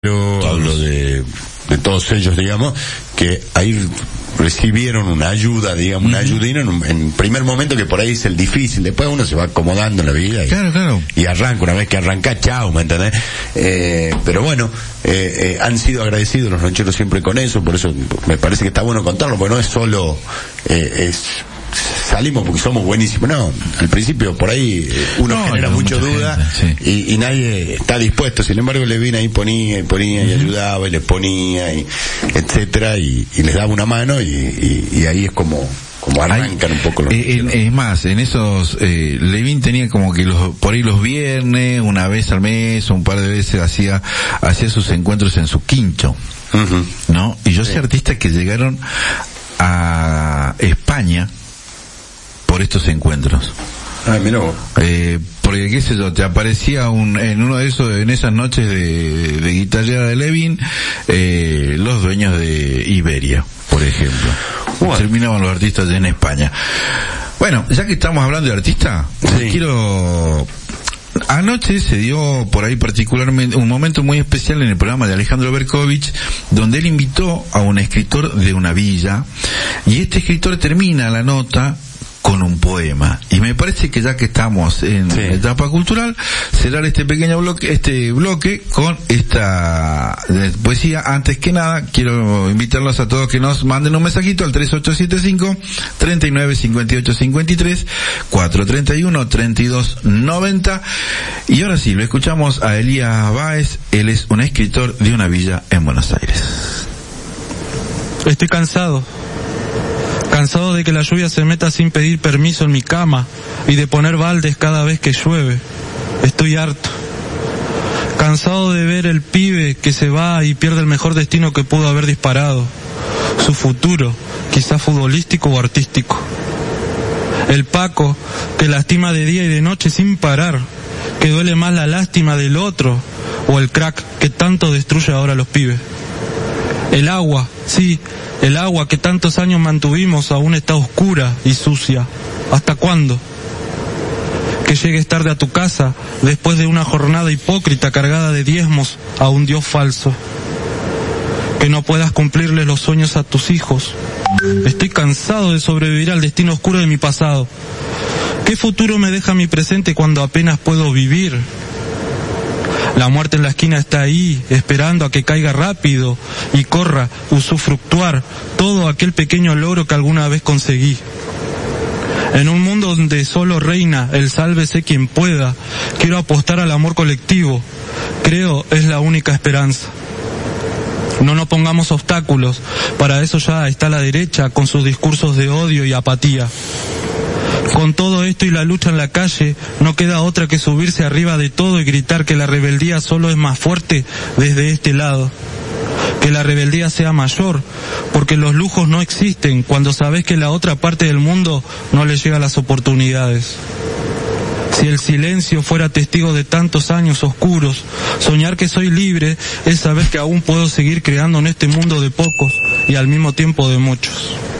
hablo de todos ellos, digamos, que ahí recibieron una ayuda, digamos, una ayudina en primer momento, que por ahí es el difícil, después uno se va acomodando en la vida y arranca, una vez que arranca, chao, ¿me entendés? Pero bueno, han sido agradecidos los nocheros siempre con eso, por eso me parece que está bueno contarlo, porque no es solo, salimos porque somos buenísimos, no, al principio por ahí uno genera mucha duda, sí. y nadie está dispuesto. Sin embargo, Levin ahí ponía y ayudaba y les ponía y etcétera, y les daba una mano y ahí es como arrancan un poco los es más, en esos Levin tenía como que por ahí los viernes, una vez al mes, un par de veces hacía sus encuentros en su quincho, ¿no? Y yo sé artistas que llegaron a España por estos encuentros. Mira vos. Porque qué sé yo, te aparecía en esas noches de guitarrera de Levin, los dueños de Iberia, por ejemplo. Bueno. Terminaban los artistas en España. Bueno, ya que estamos hablando de artistas, anoche se dio por ahí particularmente un momento muy especial en el programa de Alejandro Berkovich, donde él invitó a un escritor de una villa, y este escritor termina la nota con un poema, y me parece que ya que estamos en la etapa cultural, cerrar este bloque con esta poesía. Antes que nada, quiero invitarlos a todos que nos manden un mensajito al 3875-395853, 431-3290, y ahora sí, lo escuchamos a Elías Báez. Él es un escritor de una villa en Buenos Aires. Estoy cansado de que la lluvia se meta sin pedir permiso en mi cama y de poner baldes cada vez que llueve. Estoy harto. Cansado de ver el pibe que se va y pierde el mejor destino que pudo haber disparado. Su futuro, quizás futbolístico o artístico. El Paco que lastima de día y de noche sin parar, que duele más la lástima del otro, o el crack que tanto destruye ahora a los pibes. El agua, sí, el agua que tantos años mantuvimos aún está oscura y sucia. ¿Hasta cuándo? Que llegues tarde a tu casa después de una jornada hipócrita cargada de diezmos a un Dios falso. Que no puedas cumplirle los sueños a tus hijos. Estoy cansado de sobrevivir al destino oscuro de mi pasado. ¿Qué futuro me deja mi presente cuando apenas puedo vivir? La muerte en la esquina está ahí, esperando a que caiga rápido y corra usufructuar todo aquel pequeño logro que alguna vez conseguí. En un mundo donde solo reina el sálvese quien pueda, quiero apostar al amor colectivo. Creo es la única esperanza. No nos pongamos obstáculos, para eso ya está la derecha con sus discursos de odio y apatía. Con todo esto y la lucha en la calle, no queda otra que subirse arriba de todo y gritar que la rebeldía solo es más fuerte desde este lado. Que la rebeldía sea mayor, porque los lujos no existen cuando sabes que la otra parte del mundo no le llega las oportunidades. Si el silencio fuera testigo de tantos años oscuros, soñar que soy libre es saber que aún puedo seguir creando en este mundo de pocos y al mismo tiempo de muchos.